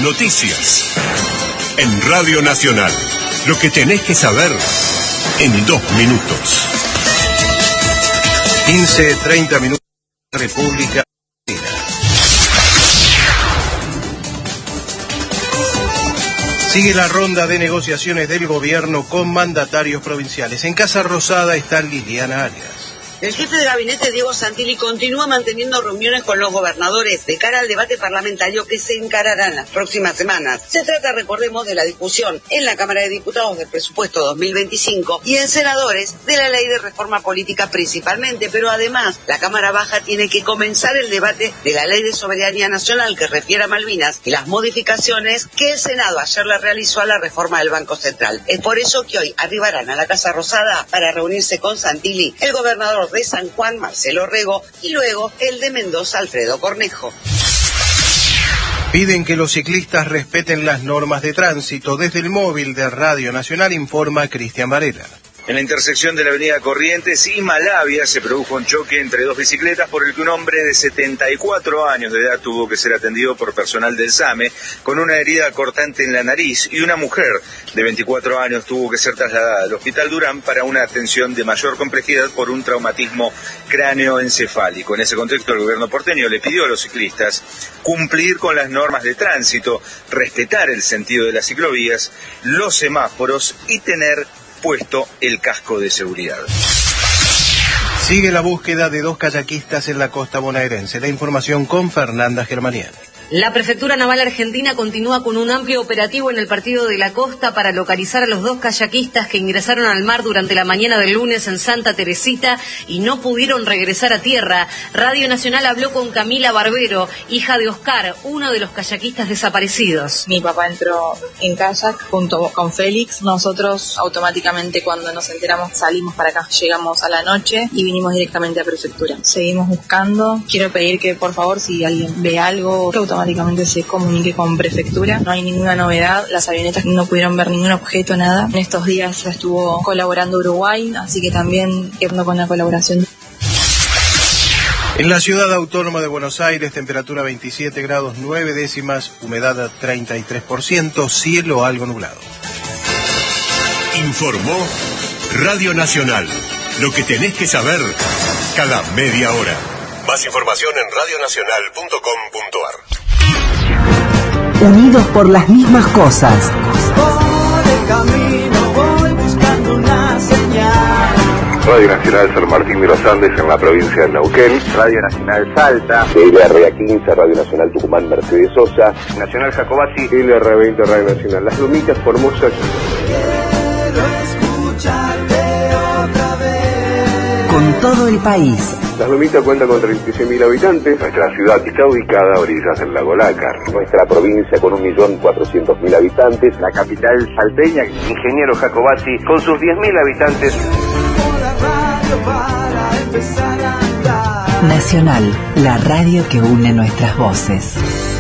noticias. En Radio Nacional, lo que tenés que saber en 2 minutos. 15:30 minutos, República Argentina. Sigue la ronda de negociaciones del gobierno con mandatarios provinciales. En Casa Rosada está Liliana Arias. El jefe de gabinete, Diego Santilli, continúa manteniendo reuniones con los gobernadores de cara al debate parlamentario que se encarará en las próximas semanas. Se trata, recordemos, de la discusión en la Cámara de Diputados del presupuesto 2025 y en senadores de la ley de reforma política principalmente, pero además la Cámara Baja tiene que comenzar el debate de la ley de soberanía nacional que refiere a Malvinas y las modificaciones que el Senado ayer le realizó a la reforma del Banco Central. Es por eso que hoy arribarán a la Casa Rosada para reunirse con Santilli, el gobernador de San Juan, Marcelo Rego, y luego el de Mendoza, Alfredo Cornejo. Piden que los ciclistas respeten las normas de tránsito. Desde el móvil de Radio Nacional informa Cristian Varela. En la intersección de la avenida Corrientes y Malavia se produjo un choque entre 2 bicicletas por el que un hombre de 74 años de edad tuvo que ser atendido por personal del SAME con una herida cortante en la nariz, y una mujer de 24 años tuvo que ser trasladada al Hospital Durán para una atención de mayor complejidad por un traumatismo cráneoencefálico. En ese contexto, el gobierno porteño le pidió a los ciclistas cumplir con las normas de tránsito, respetar el sentido de las ciclovías, los semáforos y tener puesto el casco de seguridad. Sigue la búsqueda de 2 kayakistas en la costa bonaerense. La información con Fernanda Germanian. La Prefectura Naval Argentina continúa con un amplio operativo en el Partido de la Costa para localizar a los 2 kayakistas que ingresaron al mar durante la mañana del lunes en Santa Teresita y no pudieron regresar a tierra. Radio Nacional habló con Camila Barbero, hija de Oscar, uno de los kayakistas desaparecidos. Mi papá entró en kayak junto con Félix. Nosotros automáticamente, cuando nos enteramos, salimos para acá. Llegamos a la noche y vinimos directamente a Prefectura. Seguimos buscando. Quiero pedir que, por favor, si alguien ve algo, que automáticamente se comunique con Prefectura. No hay ninguna novedad, las avionetas no pudieron ver ningún objeto, nada. En estos días ya estuvo colaborando Uruguay, así que también quiero con la colaboración. En la ciudad autónoma de Buenos Aires, temperatura 27 grados 9 décimas, humedad 33%, cielo algo nublado. Informó Radio Nacional. Lo que tenés que saber cada media hora. Más información en radionacional.com.ar. Unidos por las mismas cosas. Por el camino voy buscando una señal. Radio Nacional San Martín de los Andes en la provincia de Neuquén. Radio Nacional Salta. LRA15, Radio Nacional Tucumán Mercedes Sosa. Nacional Jacobasi. LR20, Radio Nacional Las Lomitas, Formosa. Quiero escucharte otra vez. Con todo el país. Las Lomitas cuenta con 36.000 habitantes. Nuestra ciudad está ubicada a orillas del lago Lácar. Nuestra provincia con 1.400.000 habitantes. La capital salteña, Ingeniero Jacobasi, con sus 10.000 habitantes. Nacional, la radio que une nuestras voces.